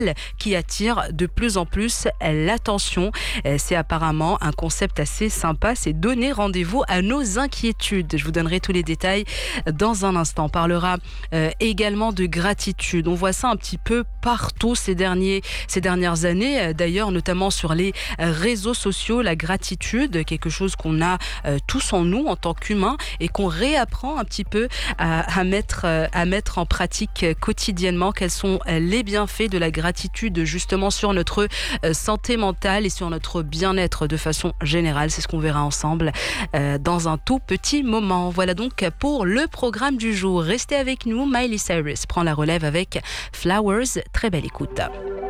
qui attire de plus en plus l'attention. C'est apparemment un concept assez sympa, c'est donner rendez-vous à nos inquiétudes. Je vous donnerai tous les détails dans un instant. On parlera également de gratitude. On voit ça un petit peu partout ces dernières années, d'ailleurs notamment sur les réseaux sociaux. La gratitude, quelque chose qu'on a tous en nous en tant qu'humains et qu'on réapprend un petit peu à mettre en pratique quotidiennement. Quels sont les bienfaits de la gratitude justement sur notre santé mentale et sur notre bien-être de façon générale. C'est ce qu'on verra ensemble dans un tout petit moment. Voilà donc pour le programme du jour. Restez avec nous. Miley Cyrus prend la relève avec Flowers. Très belle écoute.